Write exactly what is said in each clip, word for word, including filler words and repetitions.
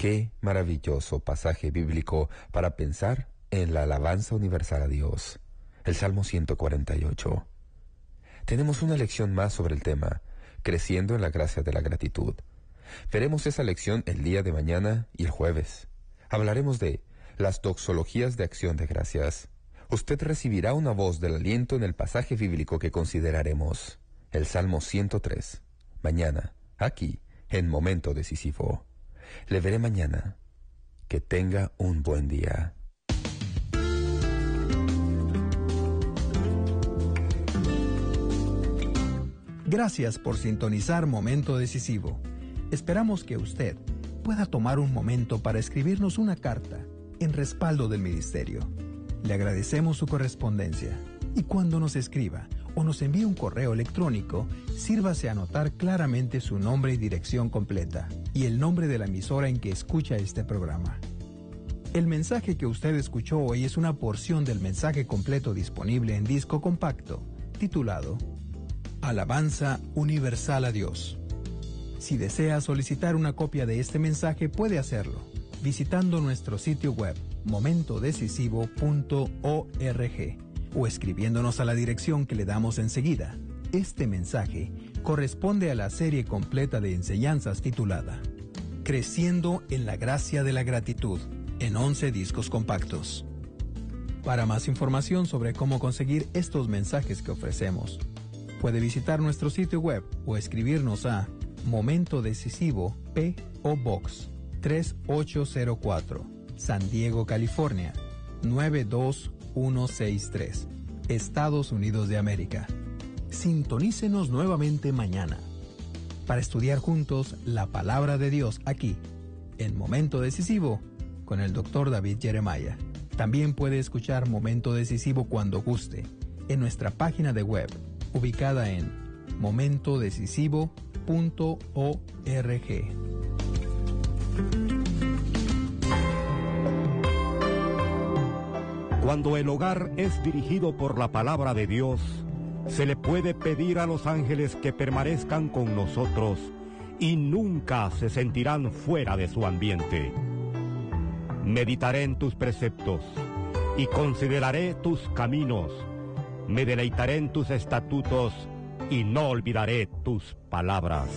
Qué maravilloso pasaje bíblico para pensar en la alabanza universal a Dios. El Salmo ciento cuarenta y ocho. Tenemos una lección más sobre el tema, creciendo en la gracia de la gratitud. Veremos esa lección el día de mañana y el jueves. Hablaremos de las doxologías de acción de gracias. Usted recibirá una voz del aliento en el pasaje bíblico que consideraremos, el Salmo ciento tres. Mañana, aquí, en Momento Decisivo. Le veré mañana. Que tenga un buen día. Gracias por sintonizar Momento Decisivo. Esperamos que usted pueda tomar un momento para escribirnos una carta en respaldo del ministerio. Le agradecemos su correspondencia y cuando nos escriba o nos envíe un correo electrónico, sírvase a anotar claramente su nombre y dirección completa y el nombre de la emisora en que escucha este programa. El mensaje que usted escuchó hoy es una porción del mensaje completo disponible en disco compacto, titulado Alabanza Universal a Dios. Si desea solicitar una copia de este mensaje, puede hacerlo visitando nuestro sitio web momento decisivo punto org o escribiéndonos a la dirección que le damos enseguida. Este mensaje corresponde a la serie completa de enseñanzas titulada Creciendo en la Gracia de la Gratitud, en once discos compactos. Para más información sobre cómo conseguir estos mensajes que ofrecemos, puede visitar nuestro sitio web o escribirnos a Momento Decisivo P O Box tres ocho cero cuatro, San Diego, California nueve dos uno seis tres, Estados Unidos de América. Sintonícenos nuevamente mañana para estudiar juntos la palabra de Dios aquí, en Momento Decisivo, con el doctor David Jeremiah. También puede escuchar Momento Decisivo cuando guste en nuestra página de web, ubicada en momento decisivo punto org. Cuando el hogar es dirigido por la palabra de Dios, se le puede pedir a los ángeles que permanezcan con nosotros y nunca se sentirán fuera de su ambiente. Meditaré en tus preceptos y consideraré tus caminos. Me deleitaré en tus estatutos y no olvidaré tus palabras.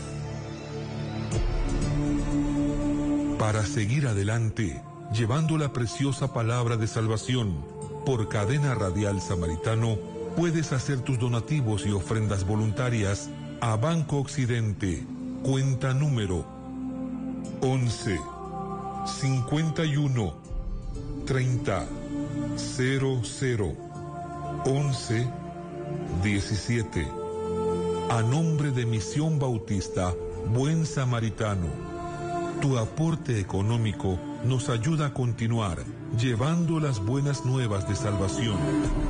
Para seguir adelante, llevando la preciosa palabra de salvación, por Cadena Radial Samaritano, puedes hacer tus donativos y ofrendas voluntarias a Banco Occidente, cuenta número once, cincuenta y uno, treinta, cero cero, once, diecisiete. A nombre de Misión Bautista Buen Samaritano, tu aporte económico nos ayuda a continuar llevando las buenas nuevas de salvación.